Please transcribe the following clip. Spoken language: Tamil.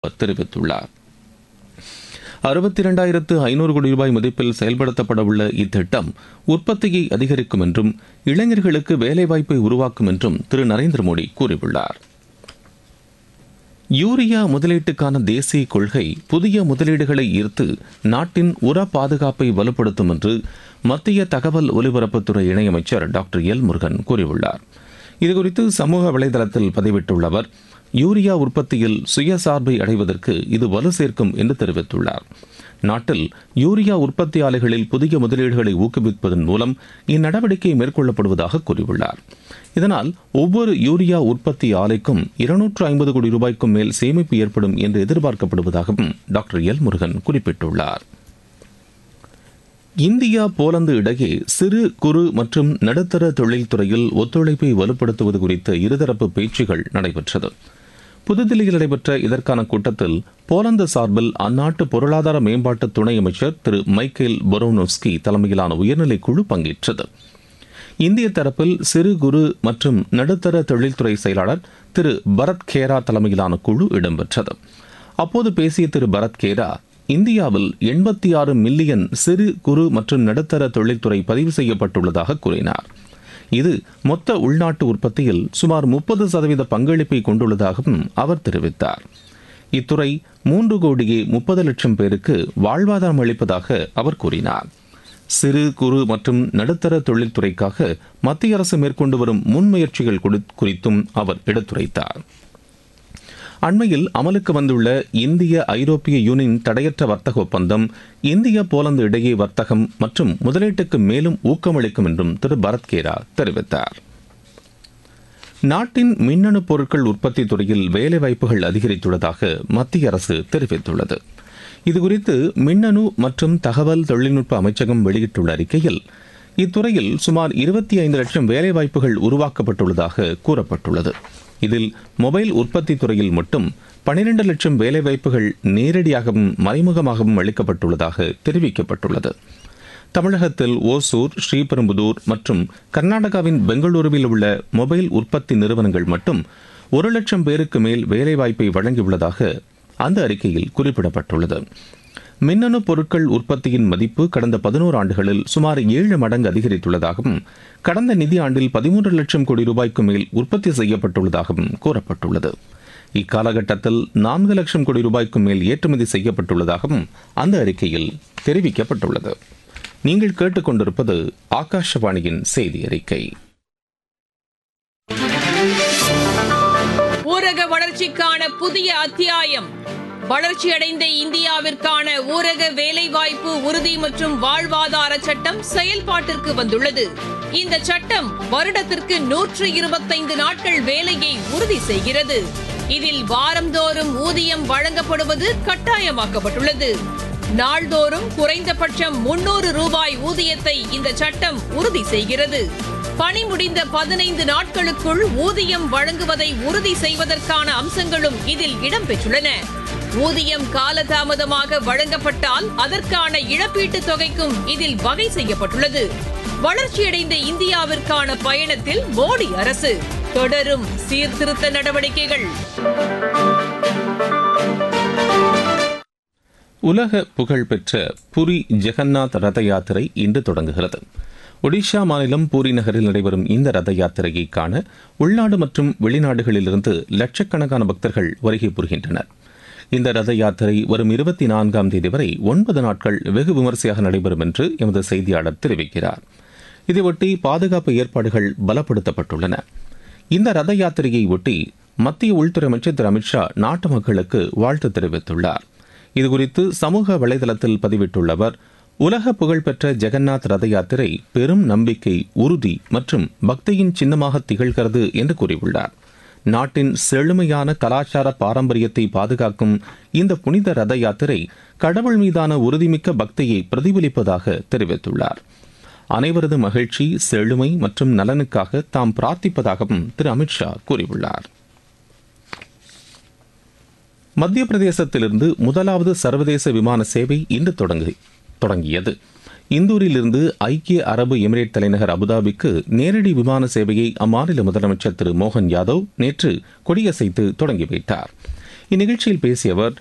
தெரிவித்துள்ளார். 62,500 கோடி ரூபாய் மதிப்பில் செயல்படுத்தப்பட உள்ள இத்திட்டம் உற்பத்தியை அதிகரிக்கும் என்றும் இளைஞர்களுக்கு வேலைவாய்ப்பை உருவாக்கும் என்றும் திரு நரேந்திர மோடி கூறியுள்ளார். யூரியா முதலீட்டுக்கான தேசிய கொள்கை புதிய முதலீடுகளை ஈர்த்து நாட்டின் உர பாதுகாப்பை வலுப்படுத்தும் என்று மத்திய தகவல் ஒலிபரப்புத்துறை இணையமைச்சர் டாக்டர் எல் முருகன் கூறியுள்ளார். இதுகுறித்து சமூக வலைதளத்தில் பதிவிட்டுள்ள அவர், யூரியா உற்பத்தியில் சுயசார்பை அடைவதற்கு இது வலு சேர்க்கும் என்று தெரிவித்துள்ளார். நாட்டில் யூரியா உற்பத்தி ஆலைகளில் புதிய முதலீடுகளை ஊக்குவிப்பதன் மூலம் இந்நடவடிக்கை மேற்கொள்ளப்படுவதாக கூறியுள்ளார். இதனால் ஒவ்வொரு யூரியா உற்பத்தி ஆலைக்கும் 250 கோடி ரூபாய்க்கும் மேல் சேமிப்பு ஏற்படும் என்று எதிர்பார்க்கப்படுவதாகவும் டாக்டர் எல் முருகன் குறிப்பிட்டுள்ளார். இந்தியா போலந்து இடையே சிறு குறு மற்றும் நடுத்தர தொழில்துறையில் ஒத்துழைப்பை வலுப்படுத்துவது குறித்த இருதரப்பு பேச்சுகள் நடைபெற்றது. புதுதில்லியில் நடைபெற்ற இதற்கான கூட்டத்தில் போலந்து சார்பில் அந்நாட்டு பொருளாதார மேம்பாட்டு துணை அமைச்சர் திரு மைக்கேல் பொரோனோஸ்கி தலைமையிலான உயர்நிலை குழு பங்கேற்றது. இந்திய தரப்பில் சிறு குறு மற்றும் நடுத்தர தொழில்துறை செயலாளர் திரு பரத் கேரா தலைமையிலான குழு இடம்பெற்றது. அப்போது பேசிய திரு பரத் கேரா, இந்தியாவில் 86 மில்லியன் சிறு குறு மற்றும் நடுத்தர தொழில்துறை பதிவு செய்யப்பட்டுள்ளதாக கூறினார். இது மொத்த உள்நாட்டு உற்பத்தியில் சுமார் 30% பங்களிப்பை கொண்டுள்ளதாகவும் அவர் தெரிவித்தார். இத்துறை 3,30,00,000 பேருக்கு வாழ்வாதாரம் அளிப்பதாக அவர் கூறினார். சிறு குறு மற்றும் நடுத்தர தொழில்துறைக்காக மத்திய அரசு மேற்கொண்டு வரும் முன்முயற்சிகள் குறித்தும் அவர் எடுத்துரைத்தார். அண்மையில் அமலுக்கு வந்துள்ள இந்திய ஐரோப்பிய யூனியன் தடையற்ற வர்த்தக ஒப்பந்தம் இந்தியா போலந்து இடையே வர்த்தகம் மற்றும் முதலீட்டுக்கு மேலும் ஊக்கமளிக்கும் என்றும் திரு பரத் கேரா தெரிவித்தார். நாட்டின் மின்னணு பொருட்கள் உற்பத்தி துறையில் வேலைவாய்ப்புகள் அதிகரித்துள்ளதாக மத்திய அரசு தெரிவித்துள்ளது. இதுகுறித்து மின்னணு மற்றும் தகவல் தொழில்நுட்ப அமைச்சகம் வெளியிட்டுள்ள அறிக்கையில், இத்துறையில் சுமார் 25 லட்சம் வேலைவாய்ப்புகள் உருவாக்கப்பட்டுள்ளதாக கூறப்பட்டுள்ளது. இதில் மொபைல் உற்பத்தி துறையில் மட்டும் 12 லட்சம் வேலைவாய்ப்புகள் நேரடியாகவும் மறைமுகமாகவும் அளிக்கப்பட்டுள்ளதாக தெரிவிக்கப்பட்டுள்ளது. தமிழகத்தில் ஓசூர், ஸ்ரீபெரும்புதூர் மற்றும் கர்நாடகாவின் பெங்களூருவில் உள்ள மொபைல் உற்பத்தி நிறுவனங்கள் மட்டும் 1 லட்சம் பேருக்கு மேல் வேலைவாய்ப்பை வழங்கியுள்ளதாக அந்த அறிக்கையில் குறிப்பிடப்பட்டுள்ளது. மின்னணு பொருட்கள் உற்பத்தியின் மதிப்பு கடந்த 11 ஆண்டுகளில் சுமார் 7 மடங்கு அதிகரித்துள்ளதாகவும் கடந்த நிதி ஆண்டில் 13 லட்சம் கோடி ரூபாய்க்கு மேல் உற்பத்தி செய்யப்பட்டுள்ளதாகவும் கூறப்பட்டுள்ளது. இக்காலகட்டத்தில் 4 லட்சம் கோடி ரூபாய்க்கு மேல் ஏற்றுமதி செய்யப்பட்டுள்ளதாகவும் அந்த அறிக்கையில் தெரிவிக்கப்பட்டுள்ளது. நீங்கள் கேட்டுக்கொண்டிருப்பது ஆகாஷவாணியின் செய்தி அறிக்கை. ஊரக வளர்ச்சிக்கான புதிய அத்தியாயம். வளர்ச்சியடைந்த இந்தியாவிற்கான ஊரக வேலைவாய்ப்பு உறுதி மற்றும் வாழ்வாதார சட்டம் செயல்பாட்டிற்கு வந்துள்ளது. இந்த சட்டம் வருடத்திற்கு 125 நாட்கள் வேலையை உறுதி செய்கிறது. இதில் வாரந்தோறும் ஊதியம் வழங்கப்படுவது கட்டாயமாக்கப்பட்டுள்ளது. நாள்தோறும் குறைந்தபட்சம் 300 ரூபாய் ஊதியத்தை இந்த சட்டம் உறுதி செய்கிறது. பணி முடிந்த 15 நாட்களுக்குள் ஊதியம் வழங்குவதை உறுதி செய்வதற்கான அம்சங்களும் இதில் இடம்பெற்றுள்ளன. ஊதியம் காலதாமதமாக வழங்கப்பட்டால் அதற்கான இழப்பீட்டுத் தொகைக்கும் இதில் வகை செய்யப்பட்டுள்ளது. வளர்ச்சியடைந்த இந்தியாவிற்கான பயணத்தில் மோடி அரசு தொடரும் சீர்திருத்த நடவடிக்கைகள். உலக புகழ்பெற்ற புரி ஜெகநாத் ரத யாத்திரை இன்று தொடங்குகிறது. ஒடிஷா மாநிலம் பூரி நகரில் நடைபெறும் இந்த ரத யாத்திரையை காண உள்நாடு மற்றும் வெளிநாடுகளிலிருந்து லட்சக்கணக்கான பக்தர்கள் வருகை புரிகின்றனர். இந்த ரத யாத்திரை வரும் 24ஆம் தேதி வரை 9 நாட்கள் வெகு விமரிசையாக நடைபெறும் என்று எமது செய்தியாளர் தெரிவிக்கிறார். இதையொட்டி பாதுகாப்பு ஏற்பாடுகள் பலப்படுத்தப்பட்டுள்ளன. இந்த ரத யாத்திரையை ஒட்டி மத்திய உள்துறை அமைச்சர் திரு அமித்ஷா நாட்டு மக்களுக்கு வாழ்த்து தெரிவித்துள்ளார். இதுகுறித்து சமூக வலைதளத்தில் பதிவிட்டுள்ள அவர், உலக புகழ்பெற்ற ஜெகநாத் ரத யாத்திரை பெரும் நம்பிக்கை, உறுதி மற்றும் பக்தியின் சின்னமாக திகழ்கிறது என்று கூறியுள்ளார். நாட்டின் செழுமையான கலாச்சார பாரம்பரியத்தை பாதுகாக்கும் இந்த புனித ரத யாத்திரை கடவுள் மீதான உறுதிமிக்க பக்தியை பிரதிபலிப்பதாக தெரிவித்துள்ளார். அனைவரது மகிழ்ச்சி, செழுமை மற்றும் நலனுக்காக தாம் பிரார்த்திப்பதாகவும் திரு அமித்ஷா கூறியுள்ளார். மத்திய பிரதேசத்திலிருந்து முதலாவது சர்வதேச விமான சேவை இன்று தொடங்கியது. இந்தூரிலிருந்து ஐக்கிய அரபு எமிரேட் தலைநகர் அபுதாபிக்கு நேரடி விமான சேவையை அம்மாநில முதலமைச்சர் திரு மோகன் யாதவ் நேற்று கொடியசைத்து தொடங்கி வைத்தார். இந்நிகழ்ச்சியில் பேசிய அவர்